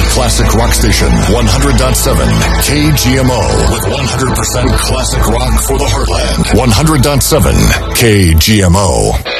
classic rock station, 100.7 KGMO, with 100% classic rock for the heartland. 100.7 KGMO.